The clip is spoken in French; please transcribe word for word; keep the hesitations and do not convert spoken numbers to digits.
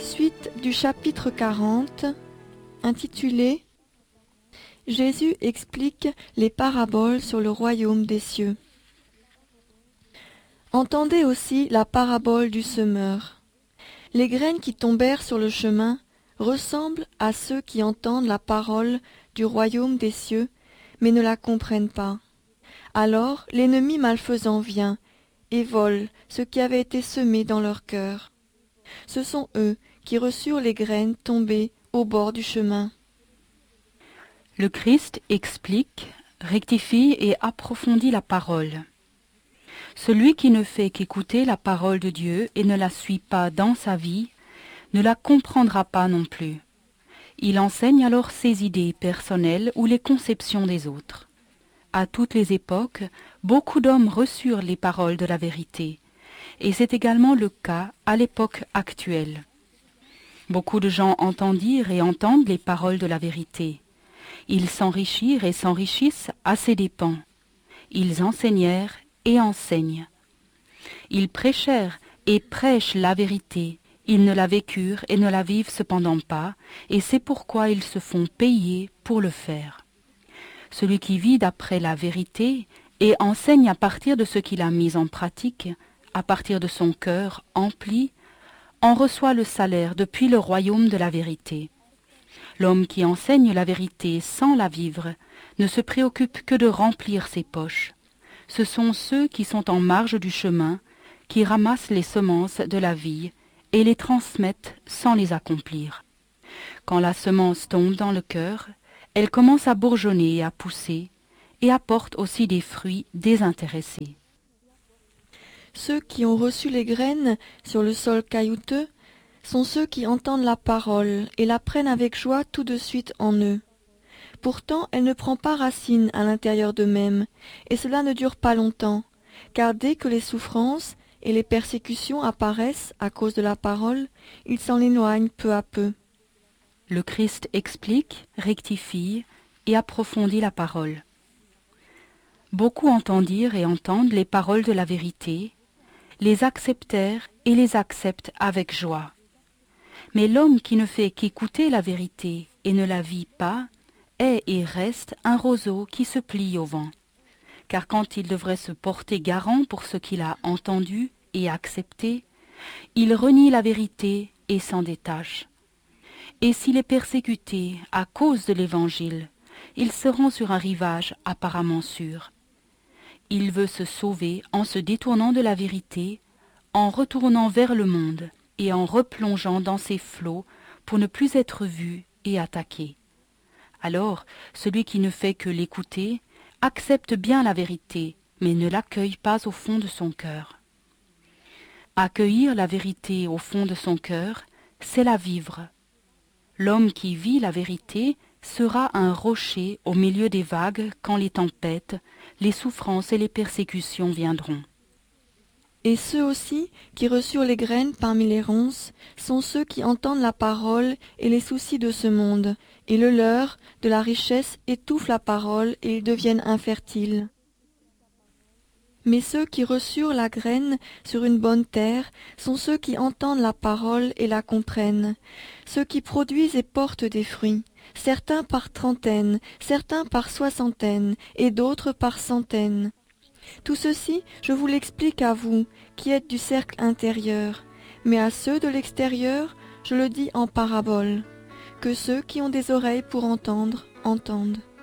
Suite du chapitre quarante, intitulé « Jésus explique les paraboles sur le royaume des cieux ». Entendez aussi la parabole du semeur. Les graines qui tombèrent sur le chemin ressemblent à ceux qui entendent la parole du royaume des cieux, mais ne la comprennent pas. Alors l'ennemi malfaisant vient et vole ce qui avait été semé dans leur cœur. Ce sont eux qui reçurent les graines tombées au bord du chemin. Le Christ explique, rectifie et approfondit la parole. Celui qui ne fait qu'écouter la parole de Dieu et ne la suit pas dans sa vie, ne la comprendra pas non plus. Il enseigne alors ses idées personnelles ou les conceptions des autres. À toutes les époques, beaucoup d'hommes reçurent les paroles de la vérité, et c'est également le cas à l'époque actuelle. Beaucoup de gens entendirent et entendent les paroles de la vérité. Ils s'enrichirent et s'enrichissent à ses dépens. Ils enseignèrent et enseignent. Ils prêchèrent et prêchent la vérité. Ils ne la vécurent et ne la vivent cependant pas, et c'est pourquoi ils se font payer pour le faire. Celui qui vit d'après la vérité et enseigne à partir de ce qu'il a mis en pratique, à partir de son cœur empli, en reçoit le salaire depuis le royaume de la vérité. L'homme qui enseigne la vérité sans la vivre ne se préoccupe que de remplir ses poches. Ce sont ceux qui sont en marge du chemin, qui ramassent les semences de la vie et les transmettent sans les accomplir. Quand la semence tombe dans le cœur, elle commence à bourgeonner et à pousser, et apporte aussi des fruits désintéressés. Ceux qui ont reçu les graines sur le sol caillouteux sont ceux qui entendent la parole et la prennent avec joie tout de suite en eux. Pourtant, elle ne prend pas racine à l'intérieur d'eux-mêmes, et cela ne dure pas longtemps, car dès que les souffrances et les persécutions apparaissent à cause de la parole, ils s'en éloignent peu à peu. Le Christ explique, rectifie et approfondit la parole. Beaucoup entendirent et entendent les paroles de la vérité, les acceptèrent et les acceptent avec joie. Mais l'homme qui ne fait qu'écouter la vérité et ne la vit pas, est et reste un roseau qui se plie au vent. Car quand il devrait se porter garant pour ce qu'il a entendu et accepté, il renie la vérité et s'en détache. Et s'il est persécuté à cause de l'Évangile, il se rend sur un rivage apparemment sûr. Il veut se sauver en se détournant de la vérité, en retournant vers le monde et en replongeant dans ses flots pour ne plus être vu et attaqué. Alors, celui qui ne fait que l'écouter accepte bien la vérité, mais ne l'accueille pas au fond de son cœur. Accueillir la vérité au fond de son cœur, c'est la vivre. L'homme qui vit la vérité sera un rocher au milieu des vagues quand les tempêtes, les souffrances et les persécutions viendront. Et ceux aussi qui reçurent les graines parmi les ronces sont ceux qui entendent la parole et les soucis de ce monde, et le leur de la richesse étouffe la parole et ils deviennent infertiles. Mais ceux qui reçurent la graine sur une bonne terre sont ceux qui entendent la parole et la comprennent, ceux qui produisent et portent des fruits, certains par trentaine, certains par soixantaine, et d'autres par centaine. Tout ceci, je vous l'explique à vous, qui êtes du cercle intérieur, mais à ceux de l'extérieur, je le dis en parabole, que ceux qui ont des oreilles pour entendre, entendent.